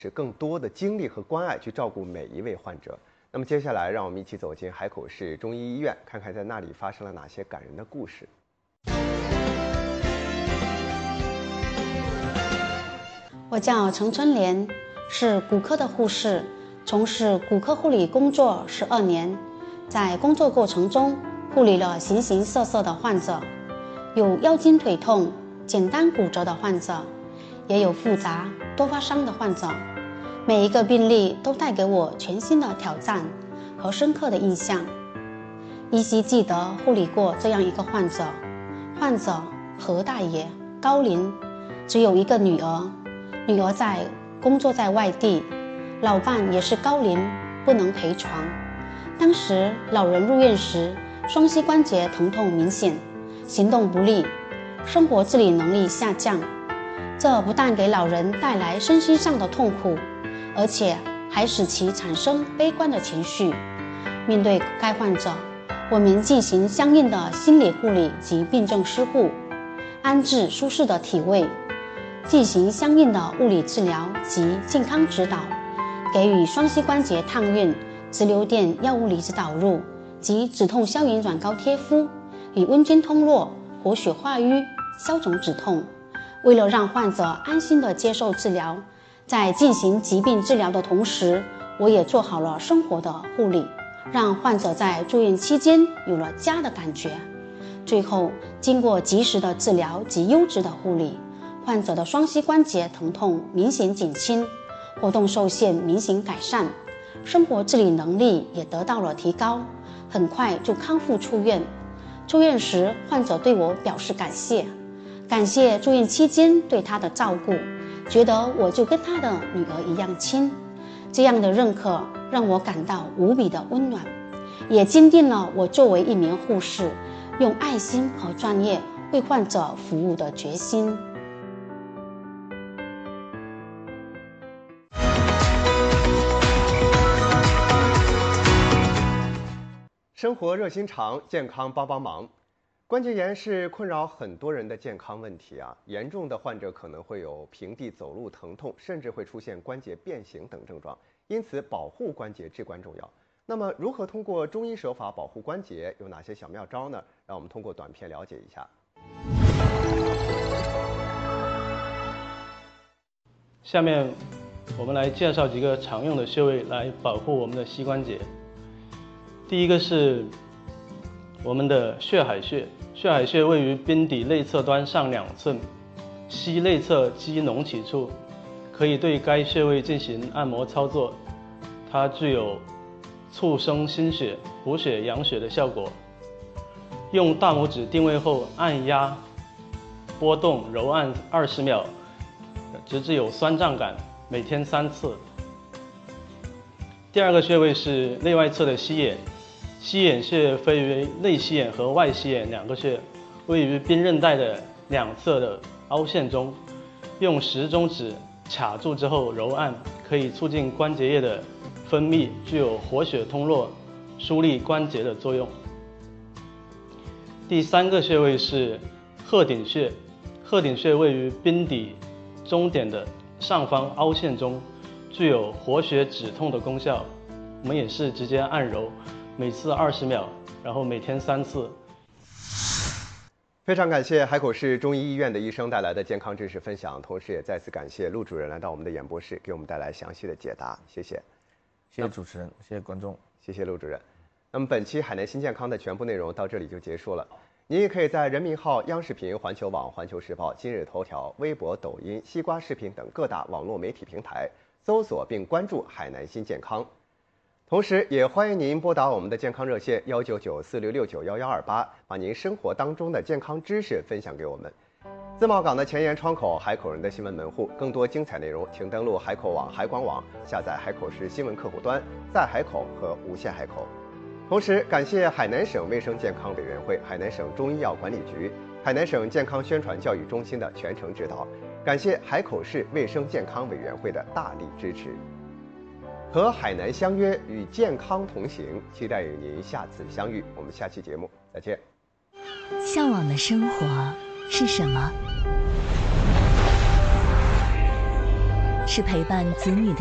是更多的精力和关爱去照顾每一位患者。那么接下来，让我们一起走进海口市中医医院，看看在那里发生了哪些感人的故事。 我叫陈春莲，是骨科的护士，从事骨科护理工作12年。在工作过程中，护理了形形色色的患者，有腰筋腿痛、简单骨折的患者，也有复杂多发伤的患者。每一个病例都带给我全新的挑战和深刻的印象。依稀记得护理过这样一个患者，患者何大爷，高龄，只有一个女儿，女儿工作在外地，老伴也是高龄，不能陪床。当时老人入院时，双膝关节疼痛明显，行动不利，生活自理能力下降。这不但给老人带来身心上的痛苦，而且还使其产生悲观的情绪。面对该患者，我们进行相应的心理护理及病症施护，安置舒适的体位，进行相应的物理治疗及健康指导，给予双膝关节烫熨、直流电药物离子导入及止痛消炎软膏贴敷，与温经通络、活血化瘀、消肿止痛。为了让患者安心地接受治疗，在进行疾病治疗的同时，我也做好了生活的护理，让患者在住院期间有了家的感觉。最后，经过及时的治疗及优质的护理，患者的双膝关节疼痛明显减轻，活动受限明显改善，生活自理能力也得到了提高，很快就康复出院。出院时，患者对我表示感谢住院期间对他的照顾，觉得我就跟他的女儿一样亲。这样的认可让我感到无比的温暖，也坚定了我作为一名护士，用爱心和专业为患者服务的决心。 生活热心肠，健康帮帮忙。关节炎是困扰很多人的健康问题啊，严重的患者可能会有平地走路疼痛，甚至会出现关节变形等症状，因此保护关节至关重要。那么如何通过中医手法保护关节，有哪些小妙招呢？让我们通过短片了解一下。 下面我们来介绍几个常用的穴位来保护我们的膝关节。第一个是我们的血海穴，血海穴位于髌底内侧端上2寸，膝内侧肌隆起处，可以对该穴位进行按摩操作，它具有促生心血、补血养血的效果。用大拇指定位后按压、拨动、揉按20秒，直至有酸胀感，每天3次。第二个穴位是内外侧的膝眼，膝眼穴分为内膝眼和外膝眼2个穴，位于髌韧带的2侧的凹陷中，用食中指卡住之后揉按，可以促进关节液的分泌，具有活血通络、疏利关节的作用。第3个穴位是鹤顶穴，鹤顶穴位于髌底中点的上方凹陷中，具有活血止痛的功效。我们也是直接按揉，每次20秒，然后每天3次。 非常感谢海口市中医医院的医生带来的健康知识分享，同时也再次感谢陆主任来到我们的演播室，给我们带来详细的解答，谢谢。 谢谢主持人，谢谢观众， 谢谢陆主任。那么本期海南新健康的全部内容到这里就结束了。您也可以在人民号、央视频、环球网、环球时报、今日头条、微博、抖音、西瓜视频等各大网络媒体平台搜索并关注海南新健康。同时也欢迎您拨打我们的健康热线19946691128，把您生活当中的健康知识分享给我们。自贸港的前沿窗口，海口人的新闻门户。更多精彩内容，请登录海口网、海广网，下载海口市新闻客户端，在海口和无限海口。同时，感谢海南省卫生健康委员会、海南省中医药管理局、海南省健康宣传教育中心的全程指导，感谢海口市卫生健康委员会的大力支持。和海南相约，与健康同行，期待与您下次相遇。我们下期节目再见。 向往的生活是什么？ 是陪伴子女的